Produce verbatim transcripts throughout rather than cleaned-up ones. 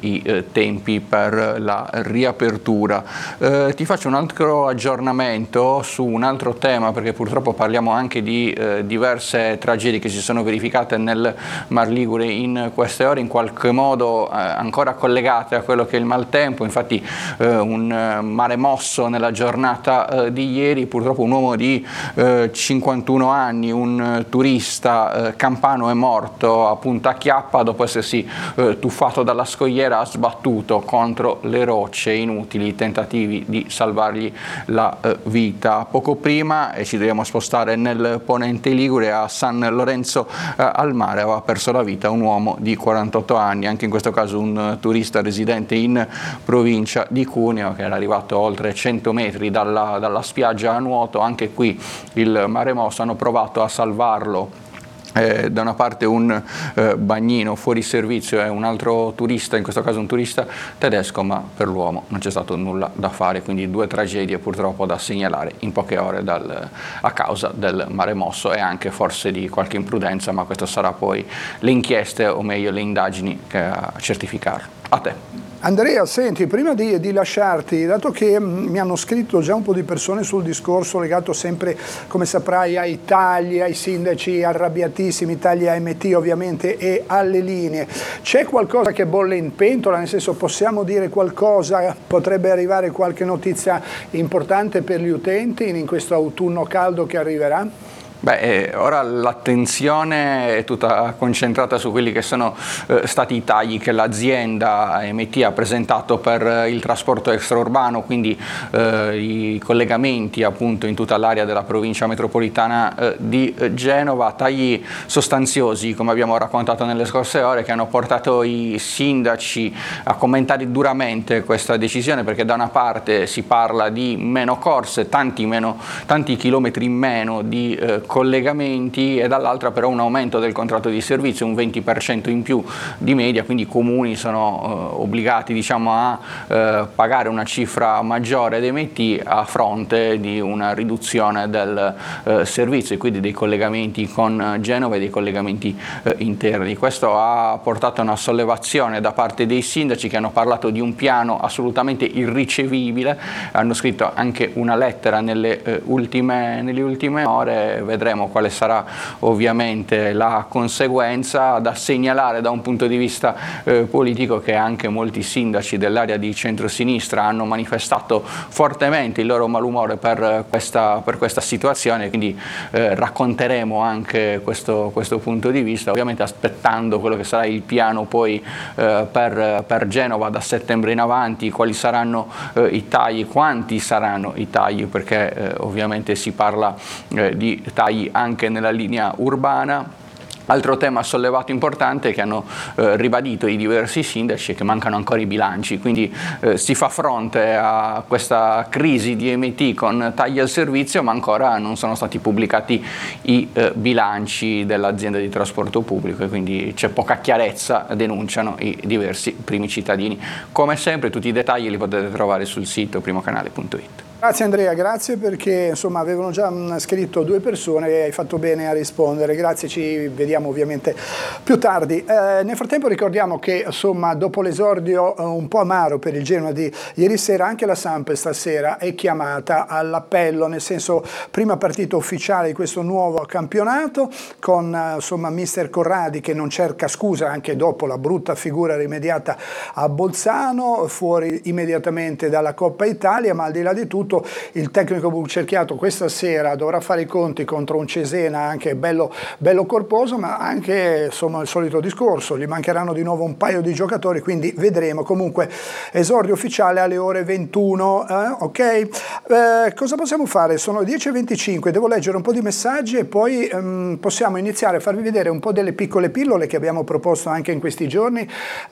i eh, tempi per la riapertura. Eh, ti faccio un altro aggiornamento su un altro tema, perché purtroppo parliamo anche di eh, diverse tragedie che si sono verificate nel Mar Ligure in queste ore, in qualche modo eh, ancora collegate a quello che è il maltempo. Infatti eh, un eh, mare mosso nella giornata eh, di ieri, purtroppo un uomo di eh, cinquantuno anni, un eh, turista eh, campano, è morto a Punta Chiappa dopo essersi eh, tuffato dalla scogliera, ha sbattuto contro le rocce, inutili tentativi di salvargli la eh, vita. Poco prima, e ci dobbiamo spostare nel ponente Ligure, a San Lorenzo eh, al Mare aveva perso la vita un uomo di quarantotto anni, anche in questo caso un uh, turista residente in provincia di Cuneo, che era arrivato oltre cento metri dalla, dalla spiaggia a nuoto. Anche qui il mare mosso, hanno provato a salvarlo. Eh, da una parte un eh, bagnino fuori servizio e un altro turista, in questo caso un turista tedesco, ma per l'uomo non c'è stato nulla da fare, quindi due tragedie purtroppo da segnalare in poche ore dal, a causa del mare mosso e anche forse di qualche imprudenza, ma questo sarà poi le inchieste, o meglio le indagini, che a certificarlo. A te. Andrea, senti, prima di, di lasciarti, dato che mh, mi hanno scritto già un po' di persone sul discorso legato sempre, come saprai, ai tagli, ai sindaci arrabbiatissimi, tagli A M T ovviamente, e alle linee, c'è qualcosa che bolle in pentola? Nel senso, possiamo dire qualcosa? Potrebbe arrivare qualche notizia importante per gli utenti in questo autunno caldo che arriverà? Beh, eh, ora l'attenzione è tutta concentrata su quelli che sono eh, stati i tagli che l'azienda A M T ha presentato per eh, il trasporto extraurbano, quindi eh, i collegamenti appunto in tutta l'area della provincia metropolitana eh, di Genova, tagli sostanziosi, come abbiamo raccontato nelle scorse ore, che hanno portato i sindaci a commentare duramente questa decisione, perché da una parte si parla di meno corse, tanti, meno, tanti chilometri in meno di eh, collegamenti, e dall'altra però un aumento del contratto di servizio, un venti per cento in più di media, quindi i comuni sono eh, obbligati, diciamo, a eh, pagare una cifra maggiore ad A M T a fronte di una riduzione del eh, servizio, e quindi dei collegamenti con Genova e dei collegamenti eh, interni. Questo ha portato a una sollevazione da parte dei sindaci, che hanno parlato di un piano assolutamente irricevibile, hanno scritto anche una lettera nelle, eh, ultime, nelle ultime ore. Vedremo quale sarà ovviamente la conseguenza. Da segnalare da un punto di vista eh, politico che anche molti sindaci dell'area di centrosinistra hanno manifestato fortemente il loro malumore per questa, per questa situazione, quindi eh, racconteremo anche questo, questo punto di vista, ovviamente aspettando quello che sarà il piano poi eh, per, per Genova da settembre in avanti, quali saranno eh, i tagli, quanti saranno i tagli, perché eh, ovviamente si parla eh, di tagli anche nella linea urbana. Altro tema sollevato importante, che hanno eh, ribadito i diversi sindaci, è che mancano ancora i bilanci, quindi eh, si fa fronte a questa crisi di A M T con tagli al servizio, ma ancora non sono stati pubblicati i eh, bilanci dell'azienda di trasporto pubblico, e quindi c'è poca chiarezza, denunciano i diversi primi cittadini. Come sempre tutti i dettagli li potete trovare sul sito primocanale punto it. Grazie Andrea, grazie, perché insomma avevano già scritto due persone e hai fatto bene a rispondere. Grazie, ci vediamo ovviamente più tardi. Eh, nel frattempo ricordiamo che insomma dopo l'esordio eh, un po' amaro per il Genoa di ieri sera, anche la Samp stasera è chiamata all'appello, nel senso prima partita ufficiale di questo nuovo campionato con eh, insomma mister Corradi che non cerca scusa anche dopo la brutta figura rimediata a Bolzano, fuori immediatamente dalla Coppa Italia, ma al di là di tutto il tecnico Bucerchiato questa sera dovrà fare i conti contro un Cesena anche bello, bello corposo, ma anche insomma il solito discorso, gli mancheranno di nuovo un paio di giocatori, quindi vedremo. Comunque esordio ufficiale alle ore ventuno, eh? Ok? Eh, cosa possiamo fare? Sono le dieci e venticinque, devo leggere un po' di messaggi e poi ehm, possiamo iniziare a farvi vedere un po' delle piccole pillole che abbiamo proposto anche in questi giorni,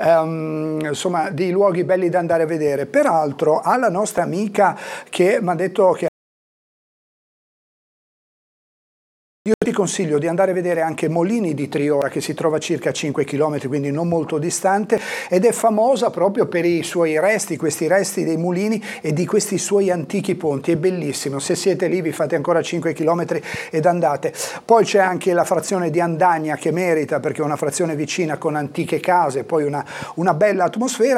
ehm, insomma di luoghi belli da andare a vedere. Peraltro alla nostra amica che mi ha detto che io ti consiglio di andare a vedere anche Molini di Triora, che si trova a circa cinque chilometri, quindi non molto distante, ed è famosa proprio per i suoi resti, questi resti dei mulini e di questi suoi antichi ponti. È bellissimo, se siete lì vi fate ancora cinque chilometri ed andate. Poi c'è anche la frazione di Andagna che merita, perché è una frazione vicina con antiche case, poi una, una bella atmosfera.